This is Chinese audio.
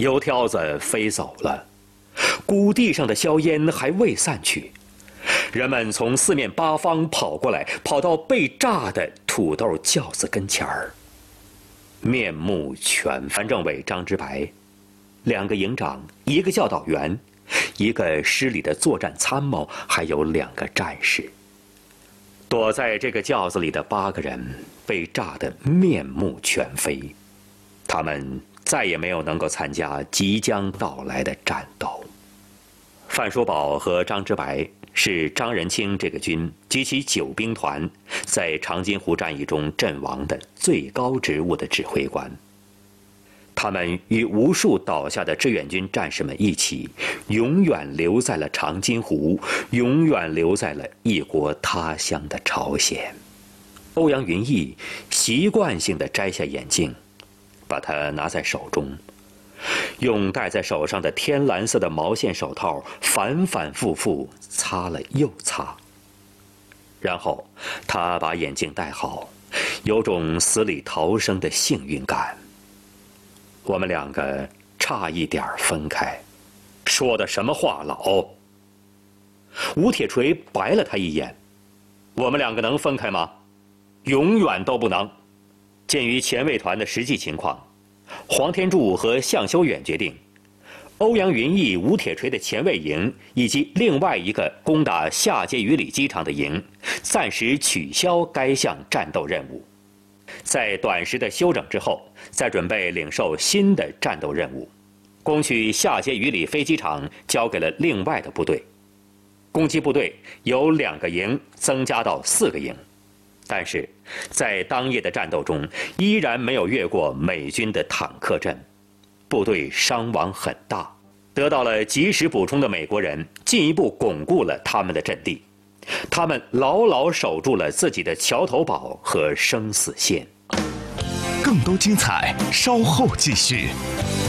油条子飞走了，谷地上的硝烟还未散去，人们从四面八方跑过来，跑到被炸的土豆轿子跟前儿，面目全非。范政委、张之白，2个营长，1个教导员，1个师里的作战参谋，还有2个战士。躲在这个轿子里的8个人被炸得面目全非，他们再也没有能够参加即将到来的战斗。范书宝和张之白是张仁清这个军及其9兵团在长津湖战役中阵亡的最高职务的指挥官。他们与无数倒下的志愿军战士们一起，永远留在了长津湖，永远留在了异国他乡的朝鲜。欧阳云逸习惯性地摘下眼镜，把它拿在手中，用戴在手上的天蓝色的毛线手套反反复复擦了又擦。然后他把眼镜戴好，有种死里逃生的幸运感。我们2个差一点分开。说的什么话，老？吴铁锤白了他一眼。我们2个能分开吗？永远都不能。鉴于前卫团的实际情况，黄天柱和向修远决定，欧阳云逸、吴铁锤的前卫营以及另外1个攻打下碣隅里机场的营，暂时取消该项战斗任务。在短时的休整之后，再准备领受新的战斗任务。攻取下碣隅里飞机场交给了另外的部队。攻击部队由2个营增加到4个营，但是在当夜的战斗中依然没有越过美军的坦克阵，部队伤亡很大。得到了及时补充的美国人进一步巩固了他们的阵地，他们牢牢守住了自己的桥头堡和生死线。 更多精彩稍后继续。